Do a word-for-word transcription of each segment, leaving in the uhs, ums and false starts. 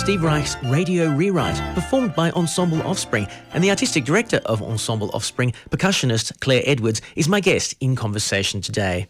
Steve Reich's Radio Rewrite, performed by Ensemble Offspring, and the artistic director of Ensemble Offspring, percussionist Claire Edwards, is my guest in conversation today.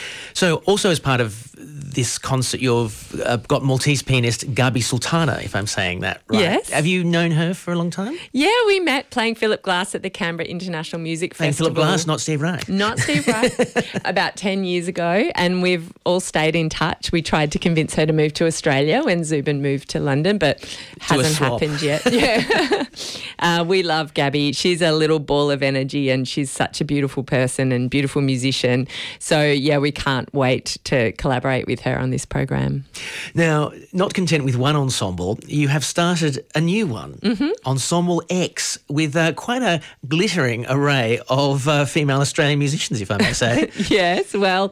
So also as part of this concert, you've uh, got Maltese pianist Gabi Sultana, if I'm saying that right. Yes. Have you known her for a long time? Yeah, we met playing Philip Glass at the Canberra International Music Playing Festival. Philip Glass, not Steve Reich. Not Steve Reich, about ten years ago, and we've all stayed in touch. We tried to convince her to move to Australia when Zubin moved to London, but To a hasn't swap. happened yet. Yeah. uh, we love Gabi. She's a little ball of energy and she's such a beautiful person and beautiful musician. So, yeah, we can't wait to collaborate with her on this program. Now, not content with one ensemble, you have started a new one, mm-hmm. Ensemble X, with uh, quite a glittering array of uh, female Australian musicians, if I may say. Yes, well,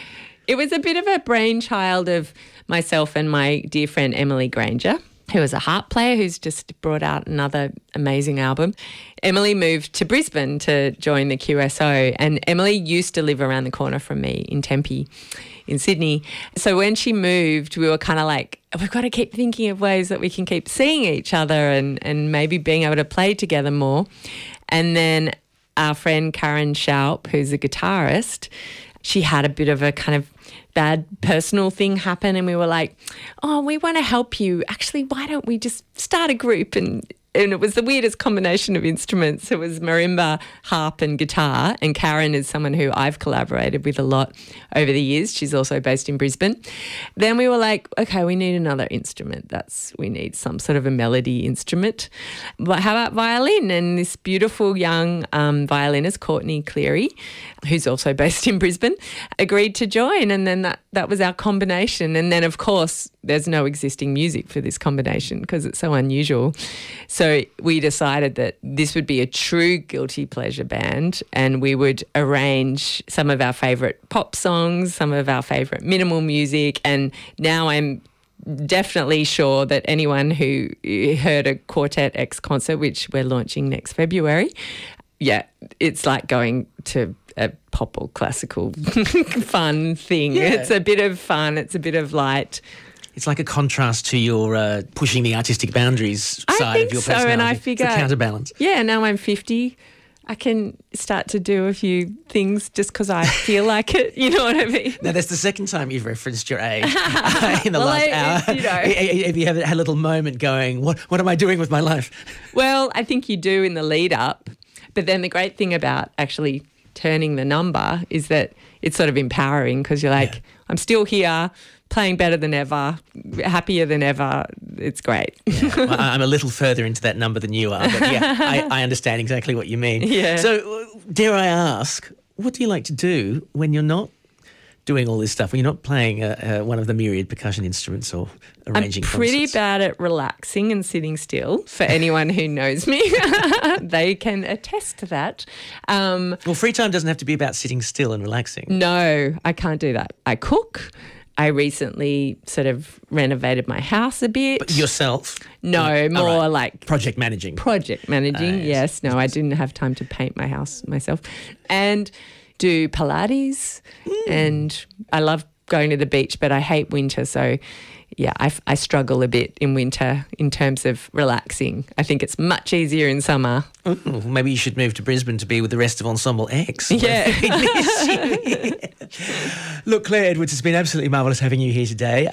it was a bit of a brainchild of myself and my dear friend Emily Granger, who is a harp player who's just brought out another amazing album. Emily moved to Brisbane to join the Q S O, and Emily used to live around the corner from me in Tempe in Sydney. So when she moved, we were kind of like, we've got to keep thinking of ways that we can keep seeing each other and, and maybe being able to play together more. And then our friend Karen Schaup, who's a guitarist, she had a bit of a kind of bad personal thing happen, and we were like, oh, we want to help you. Actually, why don't we just start a group? And and it was the weirdest combination of instruments. It was marimba, harp and guitar, and Karen is someone who I've collaborated with a lot over the years. She's also based in Brisbane. Then we were like, okay, we need another instrument. That's we need some sort of a melody instrument. But how about violin? And this beautiful young um, violinist, Courtney Cleary, who's also based in Brisbane, agreed to join, and then that, that was our combination. And then, of course, there's no existing music for this combination because it's so unusual. So we decided that this would be a true guilty pleasure band, and we would arrange some of our favourite pop songs, some of our favourite minimal music, and now I'm definitely sure that anyone who heard a Quartet X concert, which we're launching next February, yeah, it's like going to a pop or classical fun thing. Yeah. It's a bit of fun. It's a bit of light. It's like a contrast to your uh, pushing the artistic boundaries I side think of your so, personality. and I figure it's a counterbalance. Yeah, now I'm fifty. I can start to do a few things just because I feel like it. You know what I mean? Now, that's the second time you've referenced your age in the Well, last I- hour. you know. Have you had a little moment going, what, what am I doing with my life? Well, I think you do in the lead up. But then the great thing about actually turning the number is that it's sort of empowering because you're like, Yeah. I'm still here, playing better than ever, happier than ever. It's great. Yeah. Well, I'm a little further into that number than you are, but yeah, I, I understand exactly what you mean. Yeah. So, uh, dare I ask, what do you like to do when you're not doing all this stuff, when you're not playing uh, uh, one of the myriad percussion instruments or arranging I'm pretty concerts? bad at relaxing and sitting still. For anyone who knows me, they can attest to that. Um, Well, free time doesn't have to be about sitting still and relaxing. no, I can't do that. I cook. I recently sort of renovated my house a bit. But yourself? no, Yeah. more All right. like Project managing. project managing. Ah, yes. yes. No, I didn't have time to paint my house myself. And do Pilates. And I love going to the beach, but I hate winter. So, yeah, I, I struggle a bit in winter in terms of relaxing. I think it's much easier in summer. Ooh, maybe you should move to Brisbane to be with the rest of Ensemble X. Yeah. Look, Claire Edwards, it's been absolutely marvellous having you here today.